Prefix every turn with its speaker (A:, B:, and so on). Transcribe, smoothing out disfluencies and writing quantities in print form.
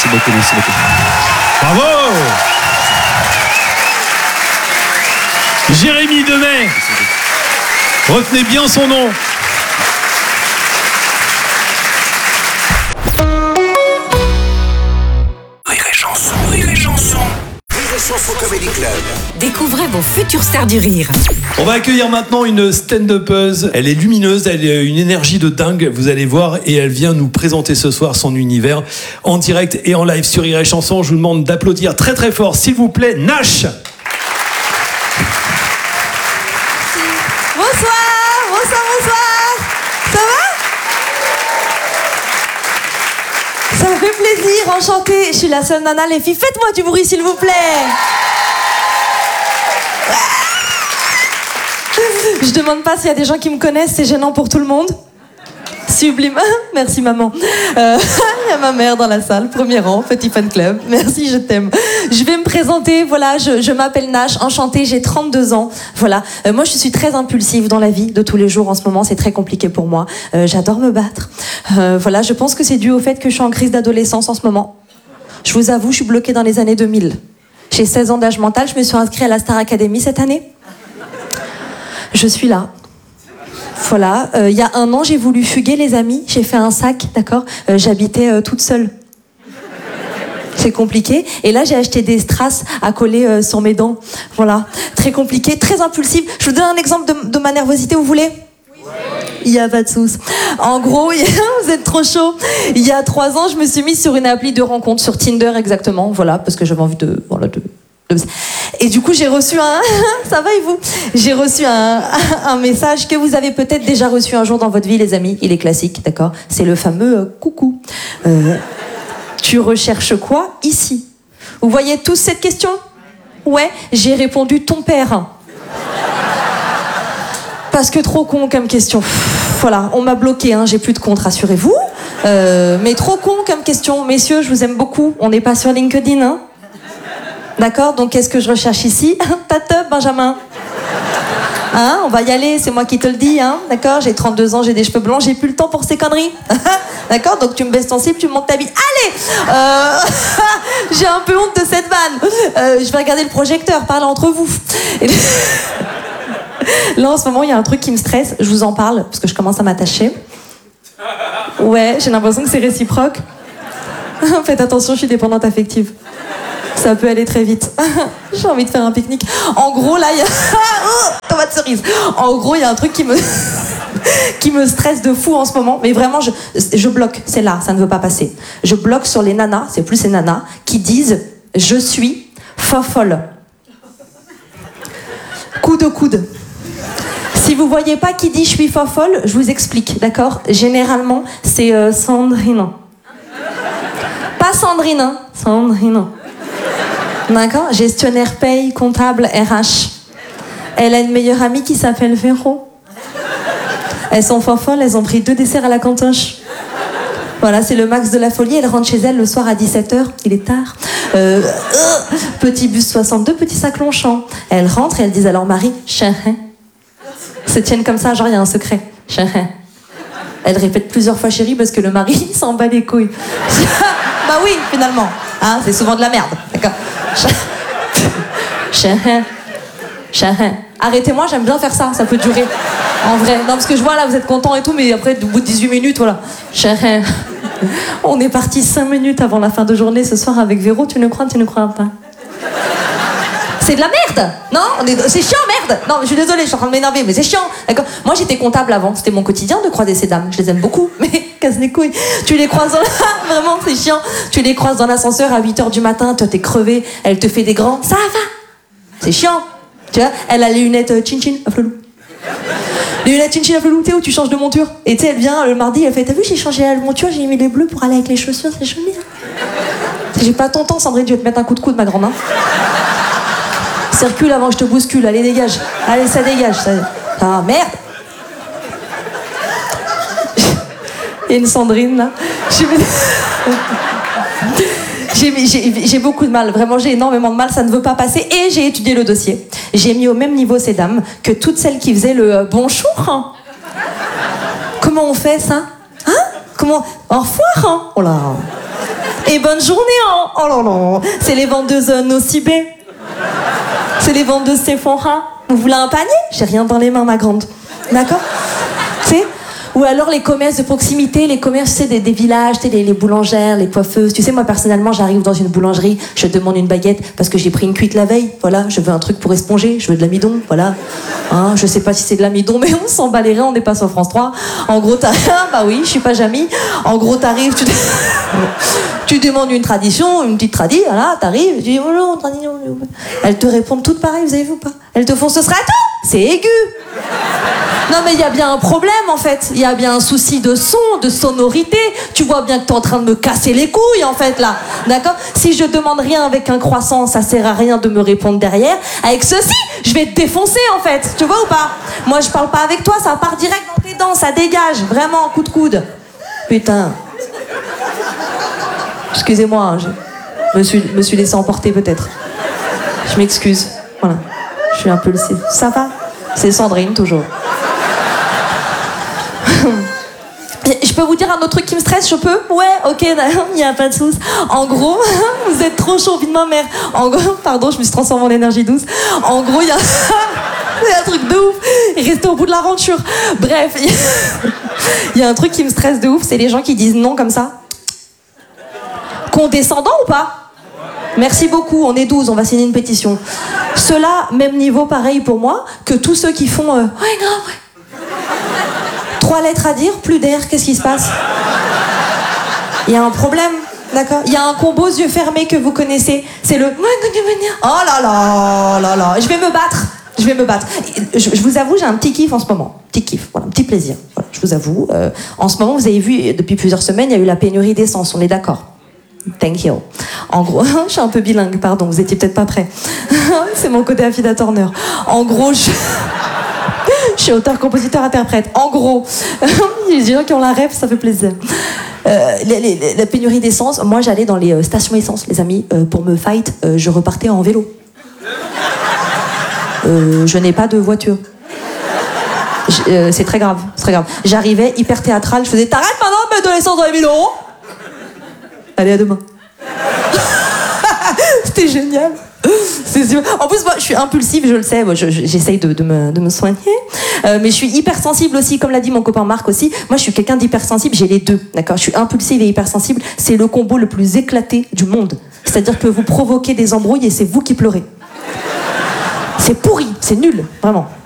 A: Merci beaucoup, merci beaucoup.
B: Bravo. Jérémy Demey. Retenez bien son nom.
C: Rire et chanson, Rire et chanson. Rire et chanson Comedy Club.
D: Découvrez vos futures stars du rire.
B: On va accueillir maintenant une stand-upeuse. Elle est lumineuse, elle a une énergie de dingue, vous allez voir, et elle vient nous présenter ce soir son univers en direct et en live sur Rire et Chanson. Je vous demande d'applaudir très très fort, s'il vous plaît, Nash.
E: Bonsoir, bonsoir, bonsoir. Ça va ? Ça me fait plaisir, enchantée. Je suis la seule nana, les filles. Faites-moi du bruit, s'il vous plaît. Je demande pas s'il y a des gens qui me connaissent, c'est gênant pour tout le monde. Sublime. Merci maman. Il y a ma mère dans la salle, premier rang, petit fan club. Merci, je t'aime. Je vais me présenter, voilà, je m'appelle Nash, enchantée, j'ai 32 ans. Voilà, moi je suis très impulsive dans la vie de tous les jours en ce moment, c'est très compliqué pour moi. J'adore me battre. Voilà, je pense que c'est dû au fait que je suis en crise d'adolescence en ce moment. Je vous avoue, je suis bloquée dans les années 2000. J'ai 16 ans d'âge mental, je me suis inscrite à la Star Academy cette année. Je suis là. Voilà, il y a 1 an, j'ai voulu fuguer, les amis. J'ai fait un sac, d'accord. J'habitais toute seule. C'est compliqué. Et là, j'ai acheté des strass à coller sur mes dents. Voilà, très compliqué, très impulsive. Je vous donne un exemple de ma nervosité, vous voulez ? Il n'y a pas de souci. En gros, vous êtes trop chaud. Il y a 3 ans, je me suis mise sur une appli de rencontre, sur Tinder exactement. Voilà, parce que j'avais envie de... Voilà, Et du coup, j'ai reçu un... Ça va et vous ? J'ai reçu un message que vous avez peut-être déjà reçu un jour dans votre vie, les amis. Il est classique, d'accord ? C'est le fameux coucou. Tu recherches quoi ici ? Vous voyez tous cette question ? Ouais, j'ai répondu ton père. Parce que trop con comme question. Voilà, on m'a bloqué, hein, j'ai plus de compte, rassurez-vous. Mais trop con comme question. Messieurs, je vous aime beaucoup. On n'est pas sur LinkedIn, hein ? D'accord, donc qu'est-ce que je recherche ici ? Ta teub, Benjamin. Hein, on va y aller, c'est moi qui te le dis, hein. D'accord, j'ai 32 ans, j'ai des cheveux blancs, j'ai plus le temps pour ces conneries. D'accord, donc tu me baisses ton slip, tu me montes ta bite. Allez j'ai un peu honte de cette vanne. Je vais regarder le projecteur, parlez entre vous. Et... Là, en ce moment, il y a un truc qui me stresse, je vous en parle, parce que je commence à m'attacher. Ouais, j'ai l'impression que c'est réciproque. Faites attention, je suis dépendante affective. Ça peut aller très vite. J'ai envie de faire un pique-nique. En gros, là, il y a... tomate cerise. En gros, il y a un truc qui me stresse de fou en ce moment. Mais vraiment, je bloque. C'est là, ça ne veut pas passer. Je bloque sur les nanas, c'est plus les nanas, qui disent « Je suis fofolle ». Coup de coude. Si vous voyez pas qui dit « Je suis fofolle », je vous explique, d'accord ? Généralement, c'est Sandrine. Pas Sandrine, hein ? Sandrine. D'accord ? Gestionnaire paye, comptable, RH. Elle a une meilleure amie qui s'appelle Véro. Elles sont folles, elles ont pris 2 desserts à la cantoche. Voilà, c'est le max de la folie. Elle rentre chez elle le soir à 17h. Il est tard. Petit bus 62, petit sac Longchamp. Elle rentre et elle dit à leur mari « Chérin ». Se tiennent comme ça, genre il y a un secret. « Chérin ». Elle répète plusieurs fois « chérie » parce que le mari s'en bat les couilles. Bah oui, finalement. Hein, c'est souvent de la merde. D'accord. Arrêtez-moi, j'aime bien faire ça, ça peut durer. En vrai. Non, parce que je vois là, vous êtes contents et tout, mais après, au bout de 18 minutes, voilà. On est parti 5 minutes avant la fin de journée ce soir avec Véro, tu ne crois pas. C'est de la merde. Non, c'est chiant, merde. Non, mais je suis désolée, je suis en train de m'énerver, mais c'est chiant. D'accord. Moi, j'étais comptable avant. C'était mon quotidien de croiser ces dames. Je les aime beaucoup, mais casse les couilles. Tu les croises vraiment, c'est chiant. Tu les croises dans l'ascenseur à 8h du matin. Toi, t'es crevé. Elle te fait des grands. Ça va. C'est chiant. Tu vois, elle a les lunettes chin-chin à flelou. Les lunettes chin-chin à flelou, Théo, tu changes de monture. Et tu sais, elle vient le mardi, elle fait, t'as vu, j'ai changé la monture, j'ai mis les bleus pour aller avec les chaussures, c'est joli. J'ai pas ton temps, Sandrine, je vais te mettre un coup de coude, ma grande. Circule avant que je te bouscule, allez dégage. Allez, ça dégage. Ça... Ah merde. Il y a une Sandrine là. J'ai beaucoup de mal, vraiment j'ai énormément de mal, ça ne veut pas passer et j'ai étudié le dossier. J'ai mis au même niveau ces dames que toutes celles qui faisaient le bonjour. Hein. Comment on fait ça ? Hein ? Comment ? Au revoir hein. Oh là. Et bonne journée, hein. Oh là là. C'est les vendeuses Nocibé. C'est les vendeuses Sephora. Vous voulez un panier? J'ai rien dans les mains, ma grande. D'accord? Tu sais? Ou alors les commerces de proximité, les commerces, tu sais, des villages, tu sais, les boulangères, les coiffeuses. Tu sais, moi, personnellement, j'arrive dans une boulangerie, je demande une baguette parce que j'ai pris une cuite la veille. Voilà, je veux un truc pour esponger, je veux de l'amidon, voilà. Hein, je sais pas si c'est de l'amidon, mais on s'en bat les reins, on n'est pas sur France 3. En gros, t'arrives, bah oui, je suis pas Jamie. En gros, t'arrives, tu demandes une tradition, une petite tradie, voilà, t'arrives, tu dis, oh non, tradition. Elles te répondent toutes pareilles, vous avez vu ou pas? Elles te font, ce sera tout! C'est aigu! Non mais il y a bien un problème en fait, il y a bien un souci de son, de sonorité. Tu vois bien que t'es en train de me casser les couilles en fait là, d'accord? Si je demande rien avec un croissant, ça sert à rien de me répondre derrière. Avec ceci, je vais te défoncer en fait, tu vois ou pas? Moi je parle pas avec toi, ça part direct dans tes dents, ça dégage, vraiment, coup de coude. Putain. Excusez-moi, hein, je me suis laissé emporter peut-être. Je m'excuse, voilà. Je suis impulsive. Ça va? C'est Sandrine toujours. Je peux vous dire un autre truc qui me stresse, je peux? Ouais, ok, il n'y a pas de souci. En gros, vous êtes trop chaud, vie de ma mère. En gros, pardon, je me suis transformée en énergie douce. En gros, il y a un truc de ouf. Restez au bout de l'aventure. Bref, il y a un truc qui me stresse de ouf, c'est les gens qui disent non comme ça. Condescendant ou pas? Merci beaucoup, on est 12, on va signer une pétition. Ceux-là, même niveau pareil pour moi, que tous ceux qui font... ouais, non, ouais. 3 lettres à dire, plus d'air, qu'est-ce qui se passe? Il y a un problème, d'accord? Il y a un combo yeux fermés que vous connaissez, c'est le... Oh là là, là là, je vais me battre. Je vous avoue, j'ai un petit kiff en ce moment. Petit kiff, voilà, un petit plaisir. Voilà, je vous avoue. En ce moment, vous avez vu, depuis plusieurs semaines, il y a eu la pénurie d'essence, on est d'accord? Thank you. En gros, je suis un peu bilingue, pardon, vous étiez peut-être pas prêts. C'est mon côté Affida Turner. En gros, je suis auteur, compositeur, interprète. En gros, il y a des gens qui ont la rêve, ça fait plaisir. La pénurie d'essence, moi j'allais dans les stations essence, les amis, pour me fight, je repartais en vélo. Je n'ai pas de voiture. C'est très grave, c'est très grave. J'arrivais hyper théâtrale, je faisais t'arrêtes maintenant de mettre de l'essence dans les vélos. Allez, à demain. C'était génial. C'est sûr. En plus, moi, je suis impulsive, je le sais. Moi, j'essaye de me soigner. Mais je suis hypersensible aussi, comme l'a dit mon copain Marc aussi. Moi, je suis quelqu'un d'hypersensible, j'ai les deux. D'accord? Je suis impulsive et hypersensible. C'est le combo le plus éclaté du monde. C'est-à-dire que vous provoquez des embrouilles et c'est vous qui pleurez. C'est pourri, c'est nul, vraiment.